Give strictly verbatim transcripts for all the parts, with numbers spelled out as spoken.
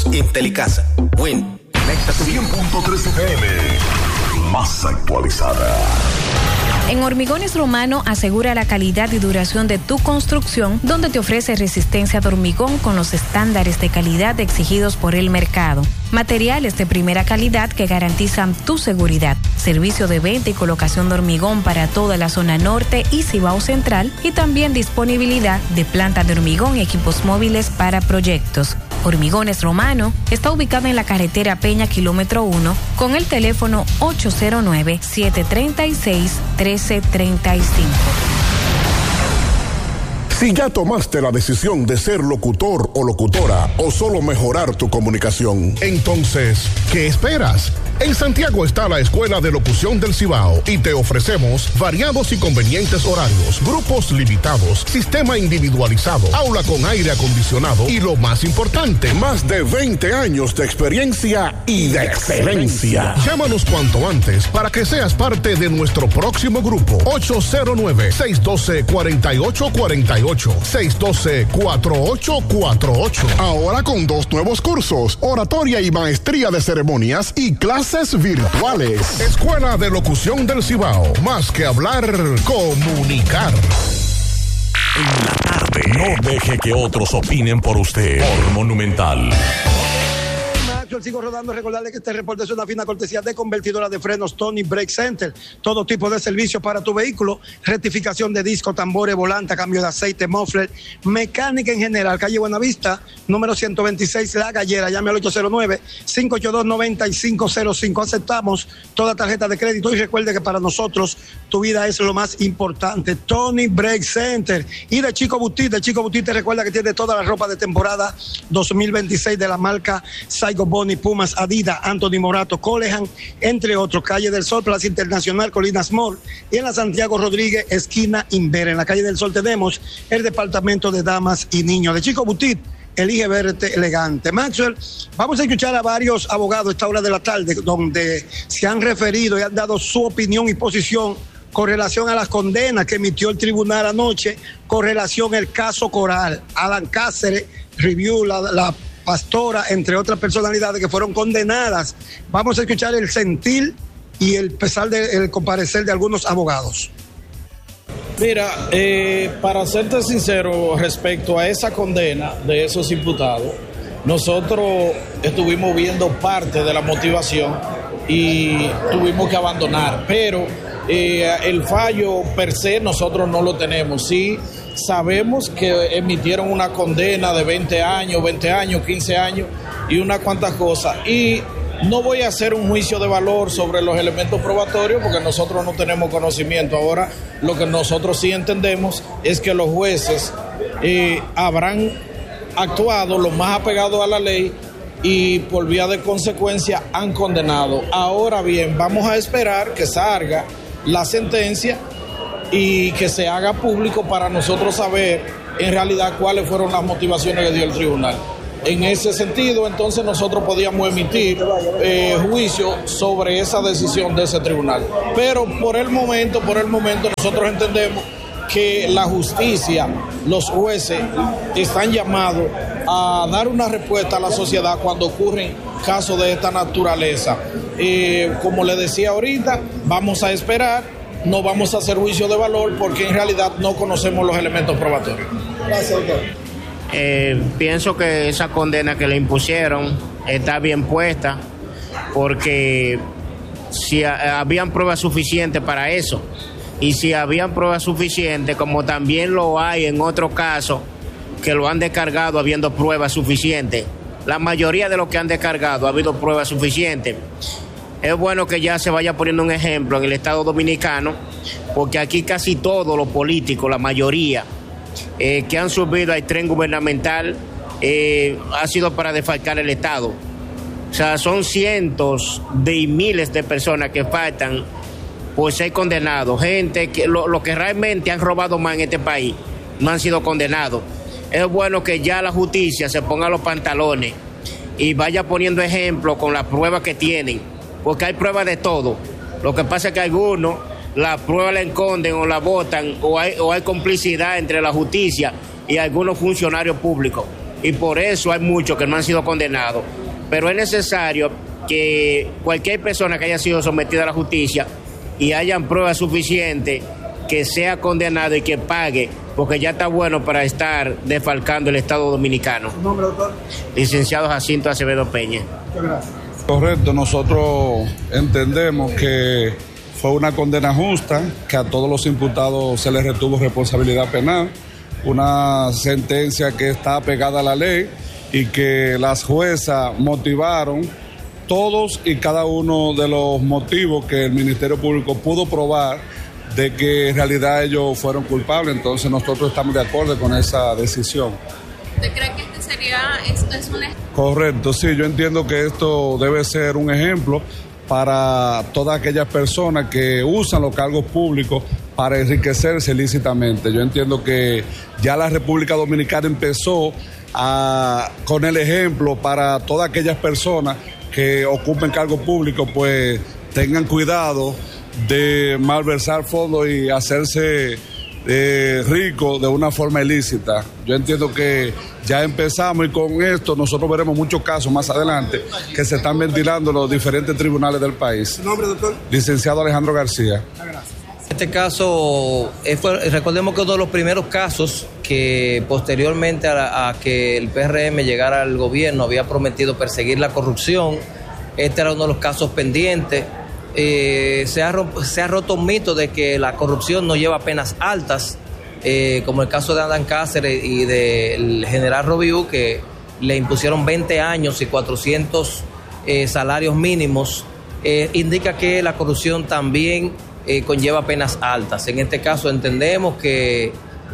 Intelicasa. Win. Conecta tu cien punto tres F M. Más actualizada. En Hormigones Romano asegura la calidad y duración de tu construcción, donde te ofrece resistencia de hormigón con los estándares de calidad exigidos por el mercado. Materiales de primera calidad que garantizan tu seguridad. Servicio de venta y colocación de hormigón para toda la zona norte y Cibao Central, y también disponibilidad de planta de hormigón y equipos móviles para proyectos. Hormigones Romano está ubicado en la carretera Peña kilómetro uno con el teléfono ocho cero nueve, siete tres seis, uno tres tres cinco. Si ya tomaste la decisión de ser locutor o locutora o solo mejorar tu comunicación, entonces, ¿qué esperas? En Santiago está la Escuela de Locución del Cibao y te ofrecemos variados y convenientes horarios, grupos limitados, sistema individualizado, aula con aire acondicionado y lo más importante, más de veinte años de experiencia y de excelencia. Llámanos cuanto antes para que seas parte de nuestro próximo grupo. ocho cero nueve, seis uno dos, cuatro ocho cuatro ocho, seis uno dos, cuatro ocho cuatro ocho. Ahora con dos nuevos cursos, oratoria y maestría de ceremonias y clases virtuales. Escuela de Locución del Cibao. Más que hablar, comunicar. En la tarde. No deje que otros opinen por usted. Por Monumental. Sigo rodando. Recordarle que este reporte es una fina cortesía de Convertidora de Frenos Tony Brake Center. Todo tipo de servicios para tu vehículo. Rectificación de disco, tambores, volante, cambio de aceite, muffler, mecánica en general. Calle Buenavista, número ciento veintiséis, La Gallera. Llame al ocho cero nueve, cinco ocho dos, nueve cinco cero cinco. Aceptamos toda tarjeta de crédito y recuerde que para nosotros tu vida es lo más importante. Tony Brake Center. Y de Chico Boutique, de Chico Boutique te recuerda que tiene toda la ropa de temporada dos mil veintiséis de la marca Saigo Bonnie, Pumas, Adidas, Anthony Morato, Colehan, entre otros. Calle del Sol, Plaza Internacional, Colinas Mall, y en la Santiago Rodríguez, esquina Invera. En la Calle del Sol tenemos el departamento de damas y niños. De Chico Boutique, elige verte elegante. Maxwell, vamos a escuchar a varios abogados a esta hora de la tarde, donde se han referido y han dado su opinión y posición con relación a las condenas que emitió el tribunal anoche, con relación al caso Coral. Alan Cáceres, Review, la, la pastora, entre otras personalidades que fueron condenadas. Vamos a escuchar el sentir y el pesar del comparecer de algunos abogados. Mira, eh, para serte sincero respecto a esa condena de esos imputados, nosotros estuvimos viendo parte de la motivación y tuvimos que abandonar, pero eh, el fallo per se nosotros no lo tenemos. Sí sabemos que emitieron una condena de veinte años, veinte años, quince años y unas cuantas cosas. Y no voy a hacer un juicio de valor sobre los elementos probatorios porque nosotros no tenemos conocimiento. Ahora, lo que nosotros sí entendemos es que los jueces eh, habrán actuado lo más apegado a la ley y por vía de consecuencia han condenado. Ahora bien, vamos a esperar que salga la sentencia y que se haga público para nosotros saber en realidad cuáles fueron las motivaciones que dio el tribunal. En ese sentido, entonces nosotros podíamos emitir eh, juicio sobre esa decisión de ese tribunal. Pero por el momento, por el momento nosotros entendemos que la justicia, los jueces están llamados a dar una respuesta a la sociedad cuando ocurren casos de esta naturaleza. Eh, como le decía ahorita, vamos a esperar. No vamos a hacer juicio de valor porque en realidad no conocemos los elementos probatorios. Gracias, doctor. Eh, pienso que esa condena que le impusieron está bien puesta porque si a, habían pruebas suficientes para eso y si habían pruebas suficientes, como también lo hay en otros casos que lo han descargado habiendo pruebas suficientes, la mayoría de los que han descargado ha habido pruebas suficientes. Es bueno que ya se vaya poniendo un ejemplo en el Estado Dominicano, porque aquí casi todos los políticos, la mayoría, eh, que han subido al tren gubernamental, eh, ha sido para defalcar el Estado. O sea, son cientos de miles de personas que faltan por ser condenados. Gente que lo, lo que realmente han robado más en este país no han sido condenados. Es bueno que ya la justicia se ponga los pantalones y vaya poniendo ejemplo con las pruebas que tienen. Porque hay pruebas de todo. Lo que pasa es que algunos la prueba la esconden o la botan, o hay, o hay complicidad entre la justicia y algunos funcionarios públicos. y por eso hay muchos que no han sido condenados. Pero es necesario que cualquier persona que haya sido sometida a la justicia y hayan pruebas suficientes, que sea condenado y que pague, porque ya está bueno para estar defalcando el Estado Dominicano. ¿Su nombre, doctor? Licenciado Jacinto Acevedo Peña. Muchas gracias. Correcto, nosotros entendemos que fue una condena justa, que a todos los imputados se les retuvo responsabilidad penal, una sentencia que está apegada a la ley y que las juezas motivaron todos y cada uno de los motivos que el Ministerio Público pudo probar de que en realidad ellos fueron culpables. Entonces nosotros estamos de acuerdo con esa decisión. ¿Usted cree que este sería, esto es un ejemplo? Correcto, sí, yo entiendo que esto debe ser un ejemplo para todas aquellas personas que usan los cargos públicos para enriquecerse ilícitamente. Yo entiendo que ya la República Dominicana empezó a, con el ejemplo para todas aquellas personas que ocupen cargos públicos, pues tengan cuidado de malversar fondos y hacerse eh, ricos de una forma ilícita. Yo entiendo que ya empezamos y con esto nosotros veremos muchos casos más adelante que se están ventilando en los diferentes tribunales del país. ¿Su nombre, doctor? Licenciado Alejandro García. Gracias. Este caso, eh, fue, recordemos que uno de los primeros casos que posteriormente a, la, a que el P R M llegara al gobierno había prometido perseguir la corrupción. Este era uno de los casos pendientes. Eh, se, ha, se ha roto un mito de que la corrupción no lleva penas altas, eh, como el caso de Adán Cáceres y del general Robiú, que le impusieron veinte años y cuatrocientos eh, salarios mínimos. Eh, indica que la corrupción también eh, conlleva penas altas. En este caso entendemos que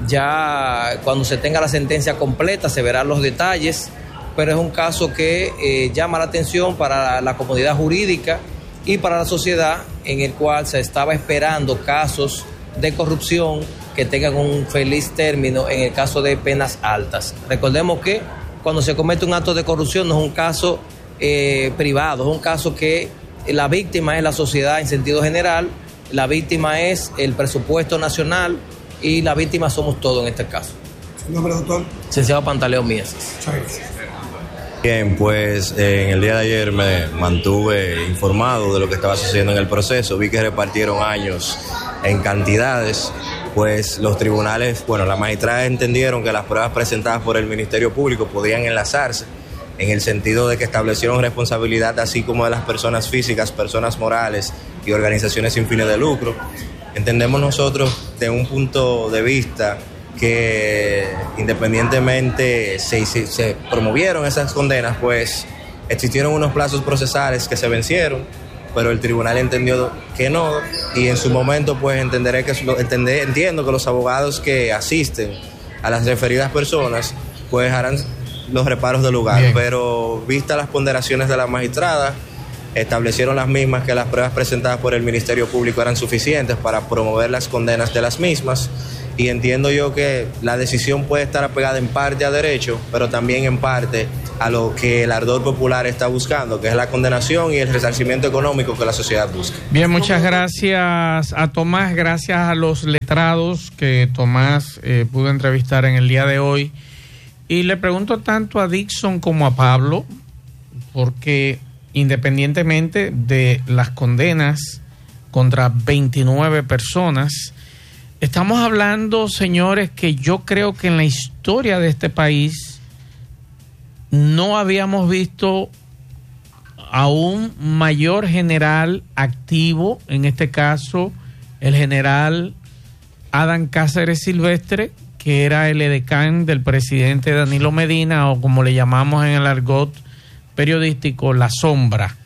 ya cuando se tenga la sentencia completa se verán los detalles, pero es un caso que eh, llama la atención para la comunidad jurídica y para la sociedad, en el cual se estaba esperando casos de corrupción que tengan un feliz término en el caso de penas altas. Recordemos que cuando se comete un acto de corrupción no es un caso eh, privado, es un caso que la víctima es la sociedad en sentido general, la víctima es el presupuesto nacional y la víctima somos todos en este caso. ¿Su nombre, doctor? Licenciado Pantaleón Mieses. Muchas gracias. Bien, pues eh, en el día de ayer me mantuve informado de lo que estaba sucediendo en el proceso. Vi que repartieron años en cantidades, pues los tribunales, bueno, las magistradas entendieron que las pruebas presentadas por el Ministerio Público podían enlazarse en el sentido de que establecieron responsabilidad así como de las personas físicas, personas morales y organizaciones sin fines de lucro. Entendemos nosotros de un punto de vista que independientemente se, se, se promovieron esas condenas, pues existieron unos plazos procesales que se vencieron, pero el tribunal entendió que no, y en su momento pues entenderé que entendé, entiendo que los abogados que asisten a las referidas personas pues harán los reparos del lugar. Bien. Pero vistas las ponderaciones de la magistrada, establecieron las mismas que las pruebas presentadas por el Ministerio Público eran suficientes para promover las condenas de las mismas. Y entiendo yo que la decisión puede estar apegada en parte a derecho, pero también en parte a lo que el ardor popular está buscando, que es la condenación y el resarcimiento económico que la sociedad busca. Bien, muchas gracias a Tomás, gracias a los letrados que Tomás eh, pudo entrevistar en el día de hoy. Y le pregunto tanto a Dixon como a Pablo, porque independientemente de las condenas contra veintinueve personas, estamos hablando, señores, que yo creo que en la historia de este país no habíamos visto a un mayor general activo, en este caso el general Adán Cáceres Silvestre, que era el edecán del presidente Danilo Medina, o como le llamamos en el argot periodístico, la sombra.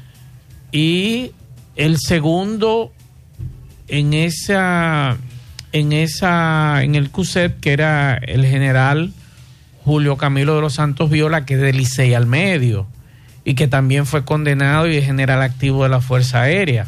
Y el segundo en esa... en esa en el C U S E T, que era el general Julio Camilo de los Santos Viola, que es de Licey al Medio y que también fue condenado y es general activo de la Fuerza Aérea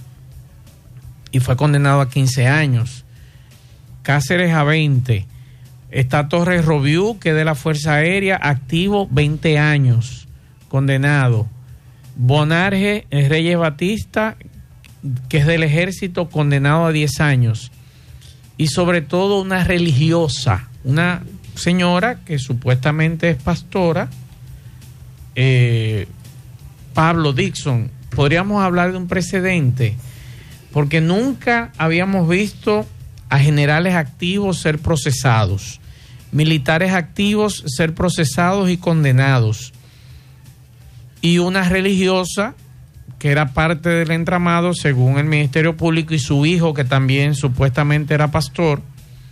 y fue condenado a quince años. Cáceres a veinte. Está Torres Robiú, que es de la Fuerza Aérea, activo veinte años, condenado. Bonarje Reyes Batista, que es del Ejército, condenado a diez años. Y sobre todo una religiosa, una señora que supuestamente es pastora, eh, Pablo Dixon, podríamos hablar de un precedente, porque nunca habíamos visto a generales activos ser procesados, militares activos ser procesados y condenados, y una religiosa que era parte del entramado según el Ministerio Público y su hijo que también supuestamente era pastor,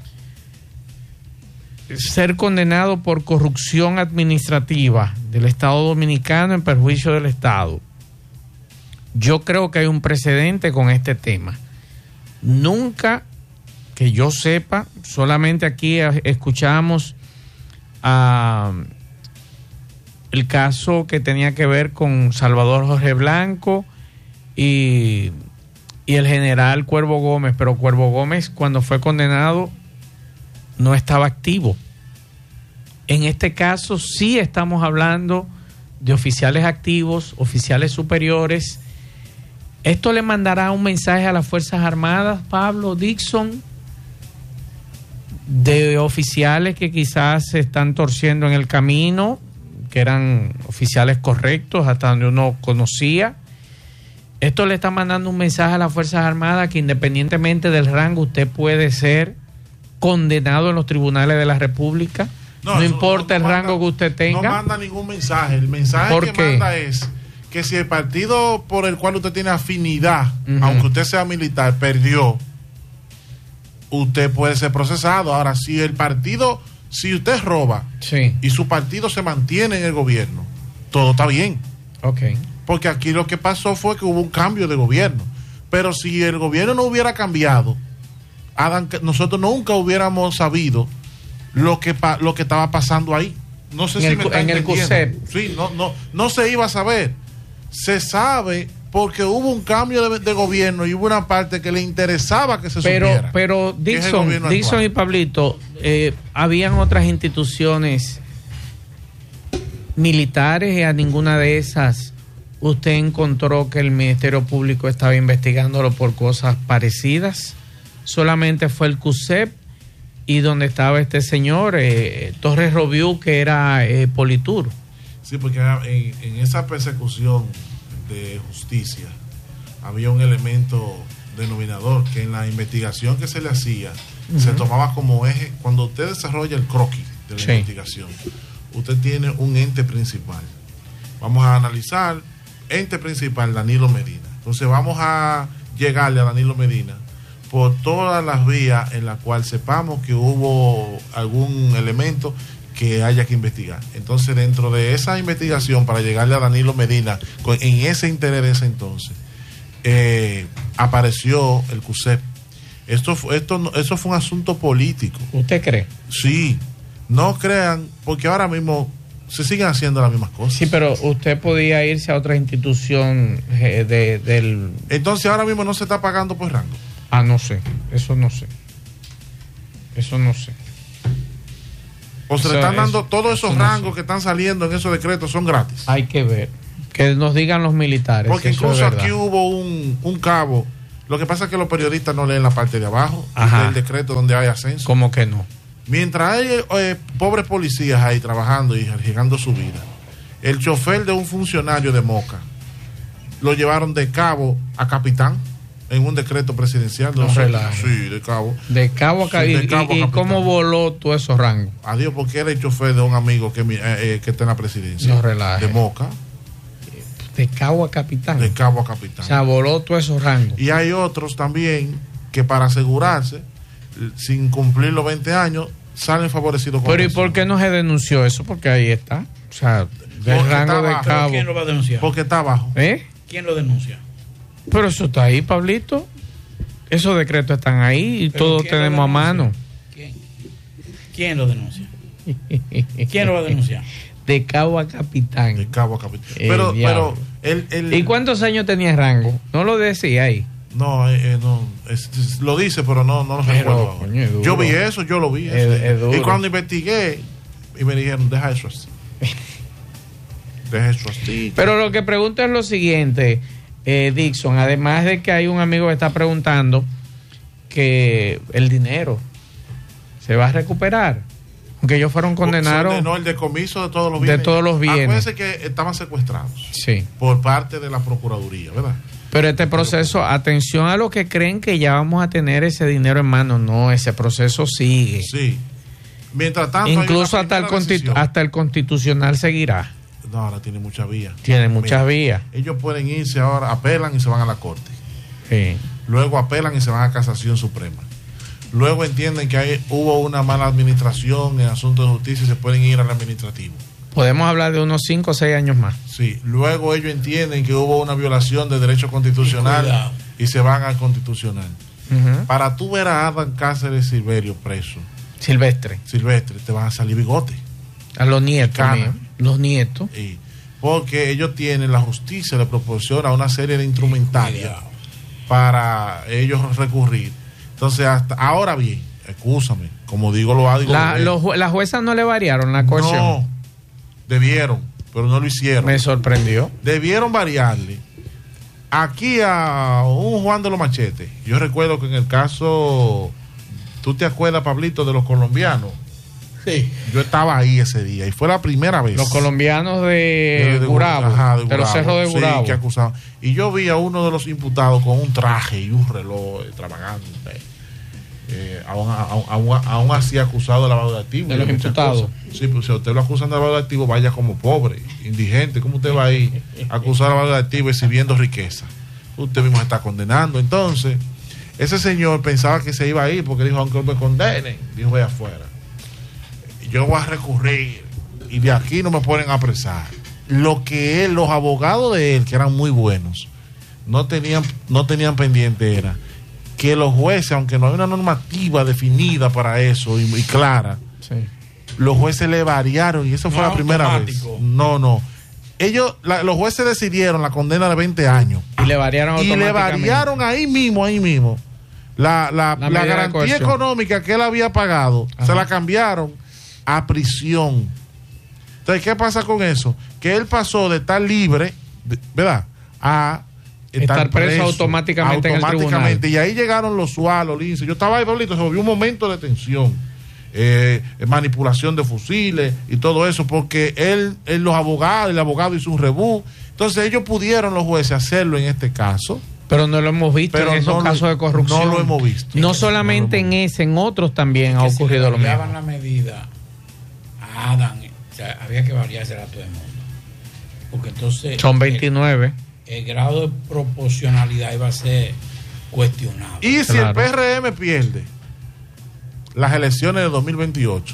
ser condenado por corrupción administrativa del Estado Dominicano en perjuicio del Estado. Yo creo que hay un precedente con este tema. Nunca, que yo sepa, solamente aquí escuchamos a el caso que tenía que ver con Salvador Jorge Blanco y, y el general Cuervo Gómez, pero Cuervo Gómez cuando fue condenado no estaba activo. En este caso sí estamos hablando de oficiales activos, oficiales superiores. ¿Esto le mandará un mensaje a las Fuerzas Armadas, Pablo Dixon, de oficiales que quizás se están torciendo en el camino, que eran oficiales correctos hasta donde uno conocía? Esto le está mandando un mensaje a las Fuerzas Armadas que independientemente del rango usted puede ser condenado en los tribunales de la República, no, no importa no, no el manda, rango que usted tenga. No manda ningún mensaje. El mensaje que qué? manda es que si el partido por el cual usted tiene afinidad, uh-huh, aunque usted sea militar, perdió, usted puede ser procesado. Ahora, si el partido, si usted roba, sí, y su partido se mantiene en el gobierno, todo está bien. Okay. Porque aquí lo que pasó fue que hubo un cambio de gobierno. Pero si el gobierno no hubiera cambiado, Adam, nosotros nunca hubiéramos sabido lo que pa, lo que estaba pasando ahí. No sé en si el, me está en entendiendo. El C U S E P. Sí, no, no, no se iba a saber. Se sabe porque hubo un cambio de, de gobierno y hubo una parte que le interesaba que se pero, supiera. Pero Dixon, Dixon y Pablito, eh, habían otras instituciones militares y a ninguna de esas usted encontró que el Ministerio Público estaba investigándolo por cosas parecidas. Solamente fue el C U S E P y donde estaba este señor eh, Torres Robiú, que era eh, Politur. Sí, porque en, en esa persecución de justicia había un elemento denominador que en la investigación que se le hacía, uh-huh, se tomaba como eje. Cuando usted desarrolla el croquis de la, sí, investigación, usted tiene un ente principal. Vamos a analizar ente principal, Danilo Medina. Entonces vamos a llegarle a Danilo Medina por todas las vías en las cuales sepamos que hubo algún elemento que haya que investigar. Entonces, dentro de esa investigación, para llegarle a Danilo Medina, con, en ese interés de ese entonces, eh, apareció el C U S E P. Esto, esto, eso fue un asunto político. ¿Usted cree? Sí. No crean, porque ahora mismo se siguen haciendo las mismas cosas. Sí, pero usted podía irse a otra institución eh, de, del... Entonces, ahora mismo no se está pagando por rango. Ah, no sé, eso no sé. Eso no sé. O se eso, le están dando eso, todos esos rangos no sé. que están saliendo en esos decretos son gratis. Hay que ver. Que nos digan los militares. Porque incluso aquí hubo un, un cabo. Lo que pasa es que los periodistas no leen la parte de abajo del decreto donde hay ascenso. ¿Cómo que no? Mientras hay eh, pobres policías ahí trabajando y arriesgando su vida, el chofer de un funcionario de Moca lo llevaron de cabo a capitán en un decreto presidencial. No relaje. Sí, de cabo. De cabo a, sí, de cabo y, a y cómo voló todo esos rangos. Adiós, porque era el chofer de un amigo que, eh, eh, que está en la presidencia. No relaje. De Moca. De cabo a capitán. De cabo a capitán. O sea, voló todos esos rangos. Y hay otros también que para asegurarse, sin cumplir los veinte años, salen favorecidos con Pero eso. ¿Y por qué no se denunció eso? Porque ahí está. O sea, del rango de cabo. ¿Quién lo va a denunciar? Porque está abajo. ¿Eh? ¿Quién lo denuncia? Pero eso está ahí, Pablito. Esos decretos están ahí y todos tenemos a mano. ¿Quién? ¿Quién lo denuncia? ¿Quién lo va a denunciar? De cabo a capitán. De cabo a capitán. Pero, pero el, el... ¿Y cuántos años tenía rango? No lo decía ahí. No, eh, no es, es, lo dice, pero no, no lo recuerdo. Coño, yo vi eso, yo lo vi. Es, es y cuando investigué, y me dijeron, deja eso así. Deja eso así. Pero lo que pregunto es lo siguiente, eh, Dixon, además de que hay un amigo que está preguntando que el dinero se va a recuperar. Aunque ellos fueron condenados. Se ordenó el decomiso de todos los bienes. De todos los bienes. Acuérdense que estaban secuestrados. Sí. Por parte de la Procuraduría, ¿verdad? Pero este proceso, atención a los que creen que ya vamos a tener ese dinero en mano. No, ese proceso sigue. Sí. Mientras tanto, incluso hasta el, constitu- hasta el constitucional seguirá. No, ahora tiene muchas vías. Tiene muchas vías. Ellos pueden irse ahora, apelan y se van a la corte. Sí. Luego apelan y se van a Casación Suprema. Luego entienden que hay, hubo una mala administración en asuntos de justicia y se pueden ir al administrativo. Podemos hablar de unos cinco o seis años más. Sí. Luego ellos entienden que hubo una violación de derecho constitucional y se van al constitucional. Uh-huh. Para tú ver a Adán Cáceres Silverio preso. Silvestre. Silvestre, te van a salir bigote. A los nietos míos. Los nietos. Sí. Porque ellos tienen, la justicia le proporciona una serie de instrumentarios para ellos recurrir. Entonces, hasta ahora bien, excúsame, como digo lo digo. La, los, las juezas no le variaron la coerción. No, debieron, pero no lo hicieron. Me sorprendió. Debieron variarle. Aquí a un Juan de los Machetes, yo recuerdo que en el caso, ¿tú te acuerdas, Pablito, de los colombianos? Sí. Yo estaba ahí ese día y fue la primera vez. Los colombianos de, de, de Gurabo, ajá, de, de los cerros de Gurabo. Sí, que acusaban. Y yo vi a uno de los imputados con un traje y un reloj extravagante. Eh, aún, aún, aún, aún así acusado de lavado de activos. De los imputados. Sí, pues si usted lo acusan de lavado de activos, vaya como pobre, indigente. ¿Cómo usted va a ir a acusar de lavado de activos exhibiendo riqueza? Usted mismo se está condenando. Entonces, ese señor pensaba que se iba a ir porque dijo, aunque me condenen, dijo, voy afuera. Yo voy a recurrir y de aquí no me pueden apresar. Lo que él, los abogados de él, que eran muy buenos, no tenían, no tenían pendiente era que los jueces, aunque no hay una normativa definida para eso y, y clara, sí, los jueces le variaron y eso fue no la primera automático. vez. No, no. Ellos, la, los jueces decidieron la condena de veinte años. Y le variaron Y le automáticamente. variaron ahí mismo, ahí mismo. La, la, La la medida de garantía coerción. económica que él había pagado, Ajá, se la cambiaron a prisión. Entonces, ¿qué pasa con eso? Que él pasó de estar libre, de, ¿verdad?, a estar, estar preso, preso automáticamente, automáticamente en el tribunal. Y ahí llegaron los SWAT, los linces. Yo estaba ahí, Pablito, se volvió un momento de tensión. Eh, manipulación de fusiles y todo eso, porque él, él, los abogados, el abogado hizo un rebú. Entonces, ellos pudieron, los jueces, hacerlo en este caso. Pero no lo hemos visto Pero en esos no casos lo, de corrupción. No lo hemos visto. No solamente en ese, en otros también ha ocurrido si lo mismo. la medida a Adán, o sea, había que variársela a todo el mundo. Porque entonces. Son veintinueve. El, el grado de proporcionalidad iba a ser cuestionado. Y si claro. el P R M pierde las elecciones de dos mil veintiocho,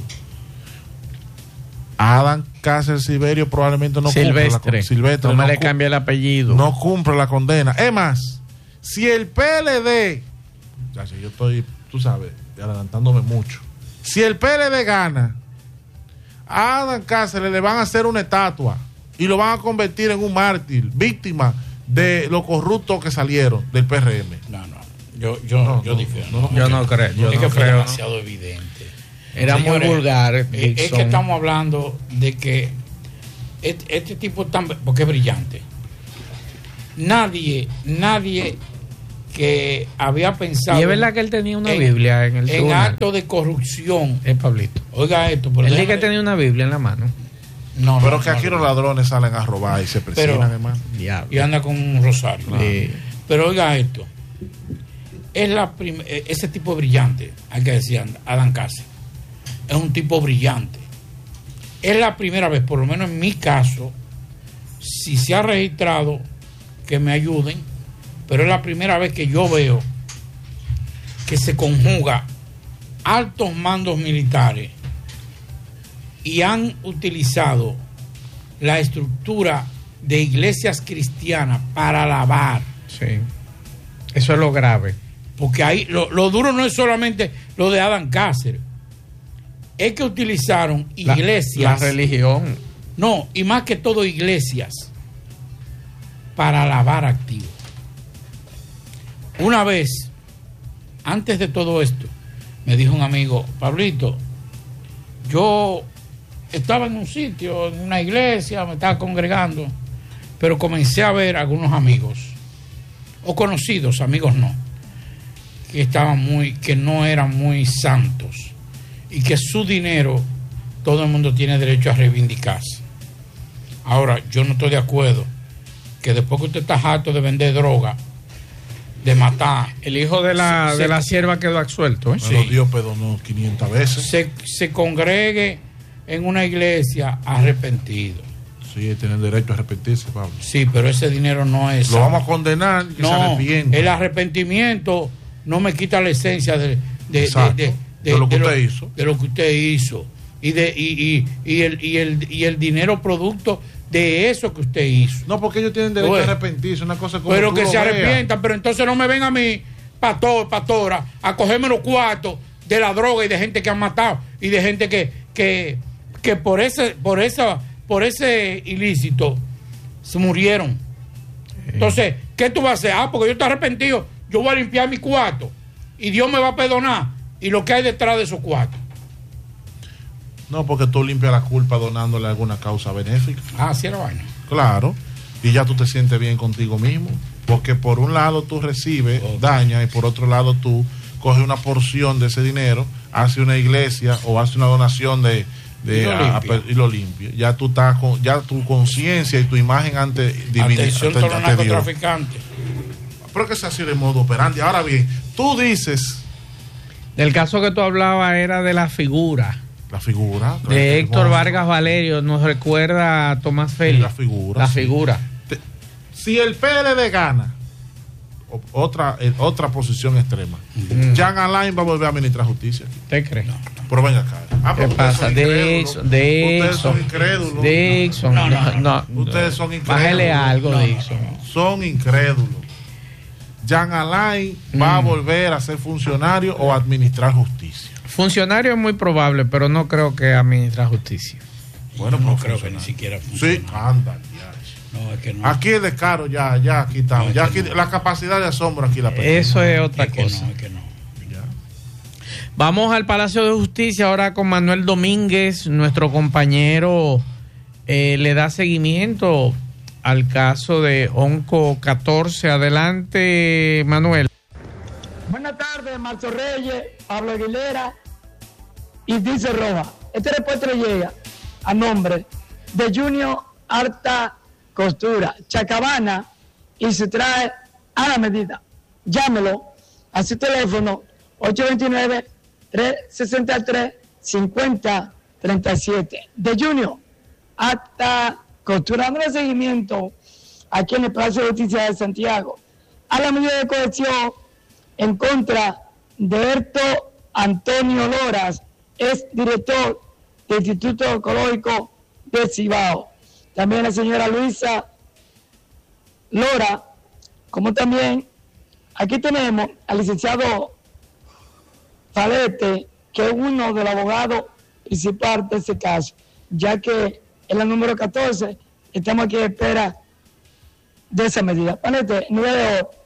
Adán Cáceres Silverio probablemente no Silvestre. cumple la, Silvestre no me no le cambia el apellido. No cumple la condena. Es más, si el P L D, ya sé, yo estoy, tú sabes, adelantándome mucho. Si el P L D gana, a Adán Cáceres le van a hacer una estatua y lo van a convertir en un mártir, víctima de los corruptos que salieron del P R M. No, no, yo, yo, no, yo no, difiero. No, yo no creo. Yo es no que fue creo, demasiado evidente. Era Señores, muy vulgar. Eh, es que estamos hablando de que este, este tipo tan, porque es brillante. Nadie, nadie que había pensado. Y es verdad que él tenía una en, Biblia en el en tribunal. acto de corrupción. Es Pablito. Oiga esto. Él dice que tenía una Biblia en la mano. No, pero no, que no, aquí no, los ladrones salen a robar y se presionan, pero, hermano. Y anda con un rosario. Sí. Pero oiga esto. Es la prim- ese tipo brillante, hay que decir, Adán Cáceres. Es un tipo brillante. Es la primera vez, por lo menos en mi caso, si se ha registrado, que me ayuden, pero es la primera vez que yo veo que se conjuga altos mandos militares y han utilizado la estructura de iglesias cristianas para lavar. Sí. Eso es lo grave. Porque ahí lo, lo duro no es solamente lo de Adán Cáceres, es que utilizaron iglesias. La, la religión. No, y más que todo iglesias para lavar activos. Una vez, antes de todo esto, me dijo un amigo, Pablito, yo estaba en un sitio, en una iglesia, me estaba congregando, pero comencé a ver algunos amigos, o conocidos, amigos no, que estaban muy, que no eran muy santos, y que su dinero todo el mundo tiene derecho a reivindicarse. Ahora, yo no estoy de acuerdo que después que usted está harto de vender droga, de matar. El hijo de la, se, de la sierva quedó absuelto, ¿eh? Pero sí. Dios perdonó quinientas veces. Se, se congregue en una iglesia arrepentido. Sí, tienen derecho a arrepentirse, Pablo. Sí, pero ese dinero no es. Lo vamos a condenar, que no, se arrepienta. El arrepentimiento no me quita la esencia de, de, Exacto, de, de, de, de lo que de usted lo, hizo. De lo que usted hizo. Y, de, y, y, y, el, y, el, y el dinero producto de eso que usted hizo. No, porque ellos tienen derecho Pues, a arrepentirse, una cosa como pero tú que lo se veas. arrepientan, pero entonces no me ven a mí, pastor, pastora, a cogerme los cuartos de la droga y de gente que han matado y de gente que, que, que por ese, por esa, por ese ilícito se murieron. Entonces, ¿qué tú vas a hacer? Ah, porque yo estoy arrepentido, yo voy a limpiar mi cuarto y Dios me va a perdonar y lo que hay detrás de esos cuartos. No, porque tú limpias la culpa donándole a alguna causa benéfica. Ah, sí era vaina. Claro. Y ya tú te sientes bien contigo mismo. Porque por un lado tú recibes, okay. daña, y por otro lado tú coges una porción de ese dinero, haces una iglesia o haces una donación de, de y, lo a, a, y lo limpia. Ya tú estás con, ya tu conciencia y tu imagen ante divinidad. Atención todos los narcotraficantes. Pero que es así de modo operante. Ahora bien, tú dices. Del caso que tú hablabas era de la figura. La figura. De Héctor Vargas Valerio, nos recuerda a Tomás Félix. La figura. La sí. figura. Te, si el P L D gana, otra, otra posición extrema, mm. Jean Alain va a volver a administrar justicia. ¿Usted cree? No, no. Pero venga acá. Ah, ¿qué pasa? Dixon, Dixon. Ustedes son incrédulos. Dixon. No, no, no. no, no. Ustedes son incrédulos. Bájale algo, no, Dixon. no, no. Son incrédulos. Jean Alain mm. va a volver a ser funcionario o a administrar justicia. Funcionario es muy probable, pero no creo que administrar justicia. Bueno, no creo que ni siquiera funcione. Sí, anda, ya. No, es que no. Aquí es descaro, ya, ya, aquí estamos. No, ya aquí, no. La capacidad de asombro aquí la perdemos. Eso es otra es que cosa. No, es que no. Ya. Vamos al Palacio de Justicia ahora con Manuel Domínguez, nuestro compañero, eh, le da seguimiento al caso de Onco catorce. Adelante, Manuel. Buenas tardes, Marcio Reyes, Pablo Aguilera y Dice Roja. Este reporte llega a nombre de Junior Harta Costura, Chacabana, y se trae a la medida. Llámelo a su teléfono ocho dos nueve, tres seis tres, cinco cero tres siete. De Junior Harta Costura, dándole seguimiento aquí en el Palacio de Justicia de Santiago a la medida de cohesión en contra de Berto Antonio Loras, es director del Instituto Ecológico del Cibao. También la señora Luisa Lora, como también aquí tenemos al licenciado Falete, que es uno de los abogados principales de ese caso, ya que en la número catorce estamos aquí a espera de esa medida. Falete, nueve de oro.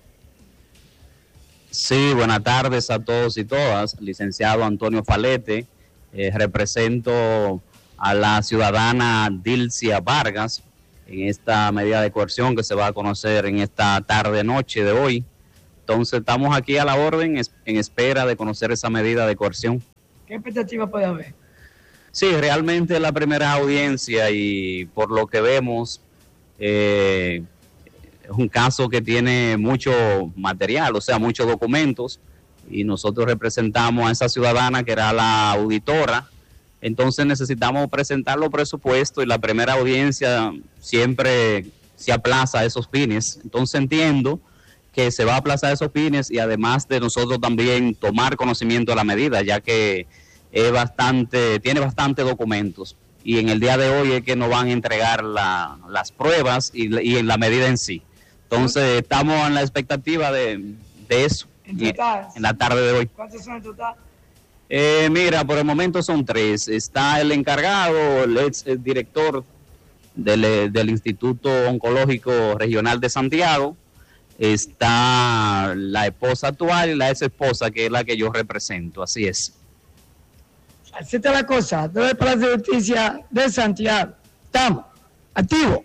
Sí, buenas tardes a todos y todas. Licenciado Antonio Falete, eh, represento a la ciudadana Dilcia Vargas en esta medida de coerción que se va a conocer en esta tarde-noche de hoy. Entonces estamos aquí a la orden en espera de conocer esa medida de coerción. ¿Qué expectativa puede haber? Sí, realmente es la primera audiencia y por lo que vemos eh, es un caso que tiene mucho material, o sea, muchos documentos, y nosotros representamos a esa ciudadana que era la auditora. Entonces necesitamos presentar los presupuestos y la primera audiencia siempre se aplaza a esos fines. Entonces entiendo que se va a aplazar esos fines y además de nosotros también tomar conocimiento de la medida, ya que es bastante, tiene bastantes documentos y en el día de hoy es que nos van a entregar la, las pruebas y, y en la medida en sí. Entonces estamos en la expectativa de, de eso ¿En, en, en la tarde de hoy. ¿Cuántos son en total? Eh, mira, por el momento son tres. Está el encargado, el ex el director del, del Instituto Oncológico Regional de Santiago. Está la esposa actual y la ex esposa, que es la que yo represento. Así es. Así está la cosa. Desde el Palacio de Justicia de Santiago. Estamos activos.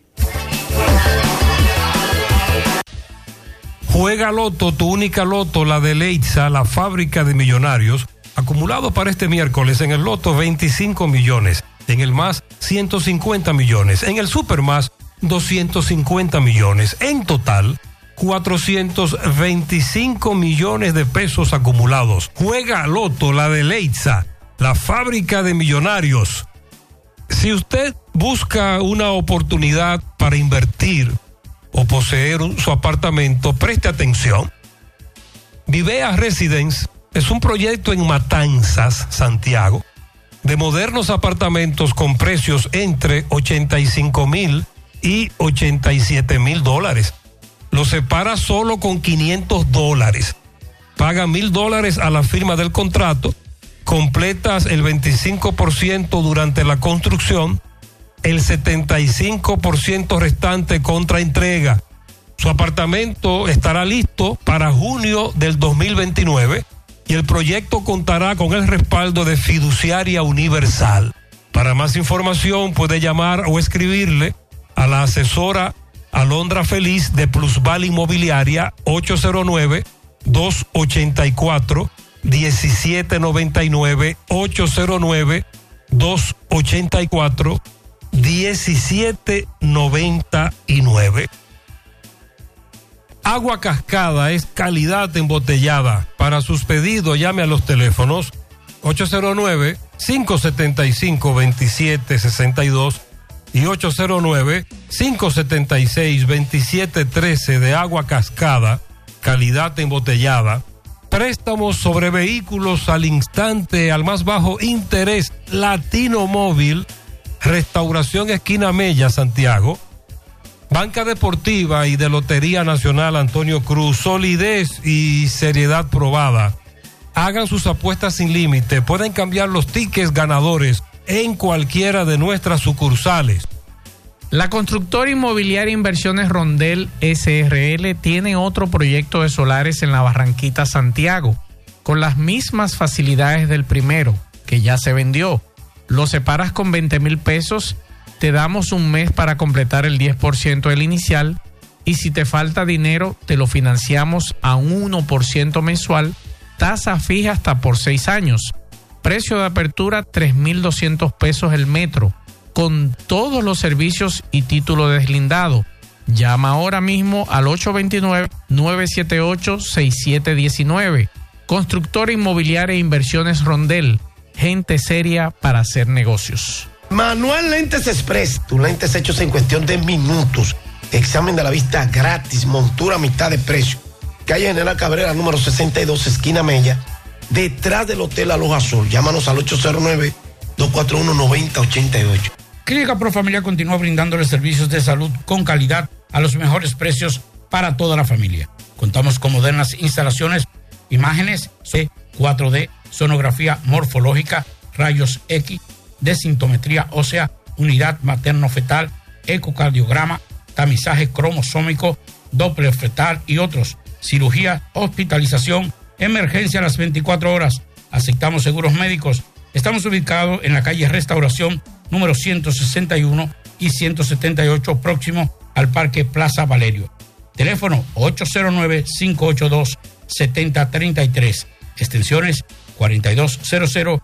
Juega Loto, tu única Loto, la de Leitza, la fábrica de millonarios. Acumulado para este miércoles en el Loto veinticinco millones, En el Más, ciento cincuenta millones. En el Supermás, doscientos cincuenta millones. En total, cuatrocientos veinticinco millones de pesos acumulados. Juega Loto, la de Leitza, la fábrica de millonarios. Si usted busca una oportunidad para invertir o poseer un, su apartamento, preste atención. Vivea Residence es un proyecto en Matanzas, Santiago, de modernos apartamentos con precios entre ochenta y cinco mil y ochenta y siete mil dólares. Lo separa solo con quinientos dólares. Paga mil dólares a la firma del contrato, completas el veinticinco por ciento durante la construcción, el setenta y cinco por ciento restante contra entrega. Su apartamento estará listo para junio del dos mil veintinueve y el proyecto contará con el respaldo de Fiduciaria Universal. Para más información puede llamar o escribirle a la asesora Alondra Feliz de Plusval Inmobiliaria ocho cero nueve, dos ocho cuatro, uno siete nueve nueve, ocho cero nueve, dos ocho cuatro, uno siete nueve nueve. Agua Cascada es calidad embotellada. Para sus pedidos llame a los teléfonos ocho cero nueve, cinco siete cinco, dos siete seis dos y ocho cero nueve, cinco siete seis, dos siete uno tres de Agua Cascada, calidad embotellada. Préstamos sobre vehículos al instante, al más bajo interés. Latino Móvil, Restauración Esquina Mella, Santiago. Banca Deportiva y de Lotería Nacional Antonio Cruz, solidez y seriedad probada. Hagan sus apuestas sin límite, pueden cambiar los tickets ganadores en cualquiera de nuestras sucursales. La constructora inmobiliaria Inversiones Rondel S R L tiene otro proyecto de solares en la Barranquita, Santiago, con las mismas facilidades del primero, que ya se vendió. Lo separas con veinte mil pesos, te damos un mes para completar el diez por ciento del inicial y si te falta dinero te lo financiamos a un uno por ciento mensual, tasa fija hasta por seis años. Precio de apertura tres mil doscientos pesos el metro, con todos los servicios y título deslindado. Llama ahora mismo al ocho dos nueve, nueve siete ocho, seis siete uno nueve. Constructora Inmobiliaria e Inversiones Rondel, gente seria para hacer negocios. Manual Lentes Express, tus lentes hechos en cuestión de minutos. Examen de la vista gratis, montura a mitad de precio. Calle General Cabrera, número sesenta y dos, esquina Mella, detrás del Hotel Aloha Sur. Llámanos al ocho cero nueve, dos cuatro uno, nueve cero ocho ocho. Clínica Profamilia continúa brindándole servicios de salud con calidad a los mejores precios para toda la familia. Contamos con modernas instalaciones, imágenes C cuatro D, sonografía morfológica, rayos X, desintometría ósea, unidad materno-fetal, ecocardiograma, tamizaje cromosómico, Doppler fetal y otros. Cirugía, hospitalización, emergencia a las veinticuatro horas. Aceptamos seguros médicos. Estamos ubicados en la calle Restauración, número ciento sesenta y uno y ciento setenta y ocho, próximo al Parque Plaza Valerio. Teléfono ocho cero nueve, cinco ocho dos, siete cero tres tres, extensiones cuarenta y dos cero cero